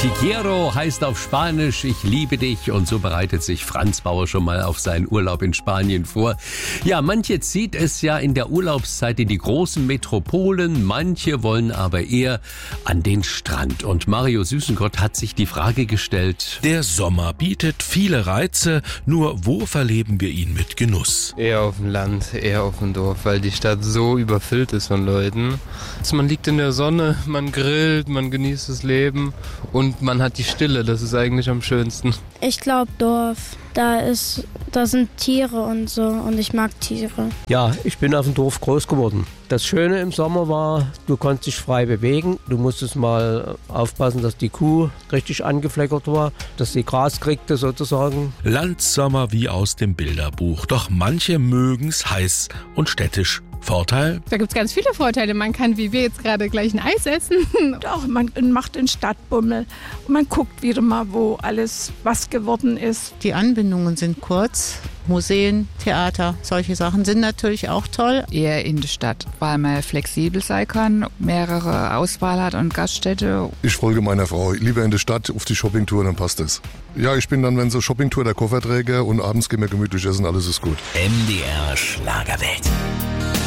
Te quiero heißt auf Spanisch ich liebe dich und so bereitet sich Franz Bauer schon mal auf seinen Urlaub in Spanien vor. Ja, manche zieht es ja in der Urlaubszeit in die großen Metropolen, manche wollen aber eher an den Strand. Und Mario Süßengott hat sich die Frage gestellt: Der Sommer bietet viele Reize, nur wo verleben wir ihn mit Genuss? Eher auf dem Land, eher auf dem Dorf, weil die Stadt so überfüllt ist von Leuten. Also man liegt in der Sonne, man grillt, man genießt das Leben und man hat die Stille, das ist eigentlich am schönsten. Ich glaube Dorf. Da sind Tiere und so und ich mag Tiere. Ja, ich bin auf dem Dorf groß geworden. Das Schöne im Sommer war, du konntest dich frei bewegen. Du musstest mal aufpassen, dass die Kuh richtig angefleckert war, dass sie Gras kriegte sozusagen. Landsommer wie aus dem Bilderbuch, doch manche mögen's heiß und städtisch. Vorteil? Da gibt es ganz viele Vorteile. Man kann, wie wir jetzt gerade, gleich ein Eis essen. Doch, man macht den Stadtbummel. Man guckt wieder mal, wo alles was geworden ist. Die Anbindungen sind kurz. Museen, Theater, solche Sachen sind natürlich auch toll. Eher in der Stadt, weil man flexibel sein kann, mehrere Auswahl hat und Gaststätte. Ich folge meiner Frau. Lieber in der Stadt auf die Shoppingtour, dann passt es. Ja, ich bin dann, wenn so Shoppingtour, der Kofferträger und abends gehen wir gemütlich essen, alles ist gut. MDR Schlagerwelt.